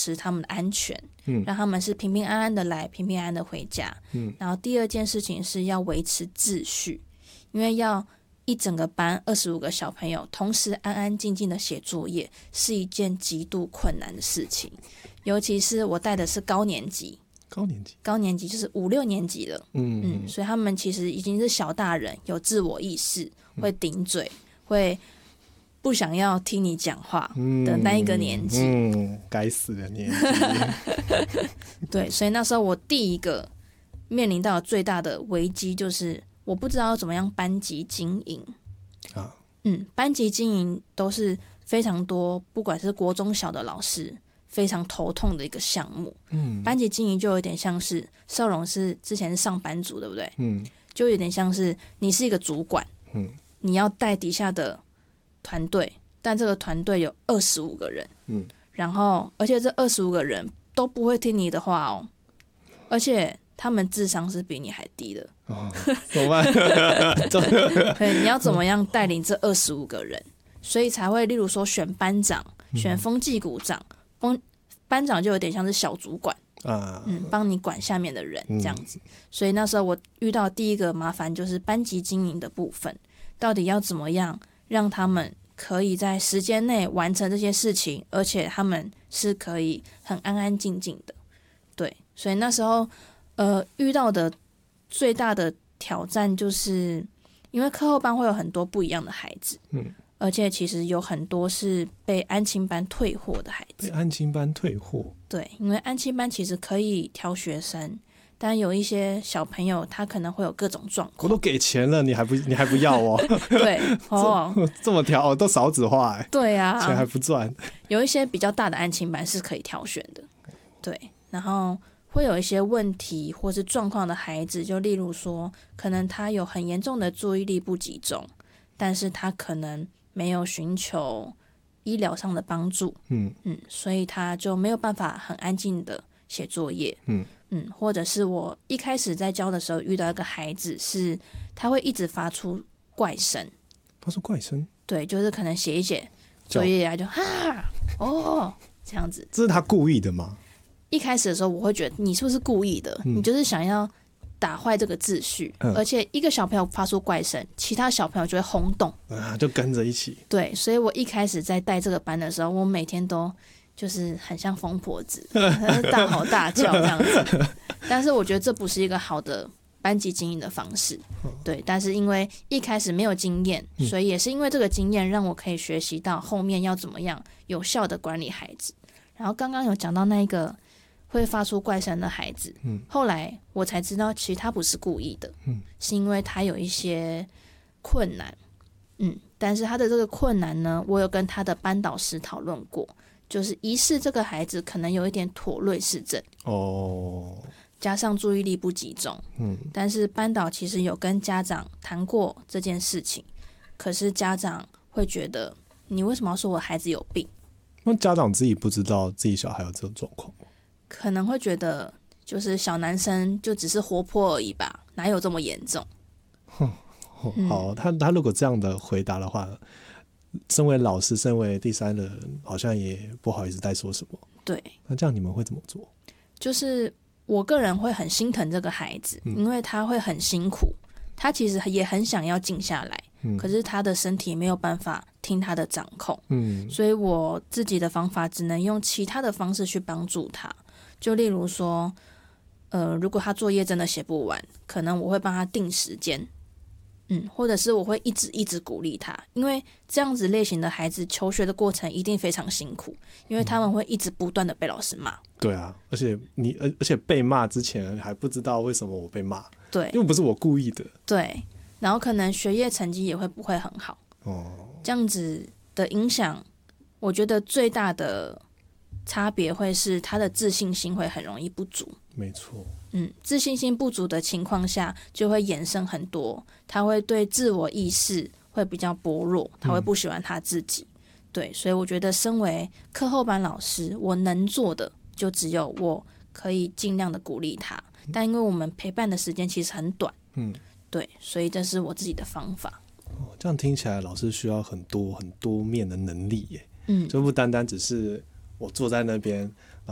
持他们的安全，让他们是平平安安的来，平平安安的回家。然后第二件事情是要维持秩序，因为要一整个班25个小朋友同时安安静静的写作业，是一件极度困难的事情。尤其是我带的是高年级就是5、6年级了，所以他们其实已经是小大人，有自我意识，会顶嘴，会不想要听你讲话的那一个年纪， 该死的年纪。 对，所以那时候我第一个面临到最大的危机就是我不知道怎么样班级经营啊。班级经营都是非常多，不管是国中小的老师非常头痛的一个项目。班级经营就有点像是少荣是之前是上班族，对不对？就有点像是你是一个主管，你要带底下的团队，但这个团队有25个人，然后而且这25个人都不会听你的话哦，而且他们智商是比你还低的。 怎么办？ 对，你要怎么样带领这25个人？所以才会例如说选班长，选风纪股长，班长就有点像是小主管帮你管下面的人这样子。所以那时候我遇到第一个麻烦就是班级经营的部分，到底要怎么样让他们可以在时间内完成这些事情，而且他们是可以很安安静静的。对，所以那时候遇到的最大的挑战就是因为课后班会有很多不一样的孩子，而且其实有很多是被安亲班退货的孩子。 被安亲班退货？ 对，因为安亲班其实可以挑学生，但有一些小朋友他可能会有各种状况。 我都给钱了，你还不要哦？ 对这么挑都少子化对啊， 钱还不赚。 有一些比较大的安亲班是可以挑选的，对，然后会有一些问题或是状况的孩子，就例如说可能他有很严重的注意力不集中，但是他可能没有寻求医疗上的帮助，所以他就没有办法很安静的写作业，或者是我一开始在教的时候遇到一个孩子是他会一直发出怪声。 发出怪声？对， 就是可能写一写作业啊就哈这样子。 这是他故意的吗？ 一开始的时候我会觉得你是不是故意的，你就是想要打坏这个秩序，而且一个小朋友发出怪声，其他小朋友就会轰动就跟着一起。 对，所以我一开始在带这个班的时候，我每天都就是很像疯婆子大吼大叫这样子但是我觉得这不是一个好的班级经营的方式，对，但是因为一开始没有经验，所以也是因为这个经验让我可以学习到后面要怎么样有效的管理孩子。然后刚刚有讲到那一个会发出怪声的孩子，后来我才知道其实他不是故意的，是因为他有一些困难，但是他的这个困难呢，我有跟他的班导师讨论过，就是疑似这个孩子可能有一点妥瑞氏症加上注意力不集中，但是班导其实有跟家长谈过这件事情，可是家长会觉得你为什么要说我孩子有病？ 那家长自己不知道自己小孩有这种状况吗？ 可能会觉得就是小男生就只是活泼而已吧，哪有这么严重？ 好，他如果这样的回答的话，身为老师，身为第三人，好像也不好意思再说什么。 对， 那这样你们会怎么做？ 就是我个人会很心疼这个孩子，因为他会很辛苦，他其实也很想要静下来，可是他的身体没有办法听他的掌控，所以我自己的方法只能用其他的方式去帮助他。就例如说如果他作业真的写不完，可能我会帮他定时间，或者是我会一直鼓励他，因为这样子类型的孩子求学的过程一定非常辛苦，因为他们会一直不断的被老师骂。 对啊，而且被骂之前还不知道为什么我被骂， 对， 因为不是我故意的。 对，然后可能学业成绩也不会很好，这样子的影响，我觉得最大的差别会是他的自信心会很容易不足。 没错， 自信心不足的情况下，就会衍生很多，他会对自我意识会比较薄弱，他会不喜欢他自己。对，所以我觉得身为课后班老师，我能做的就只有我可以尽量的鼓励他，但因为我们陪伴的时间其实很短，对，所以这是我自己的方法。 这样听起来老师需要很多很多面的能力耶，就不单单只是我坐在那边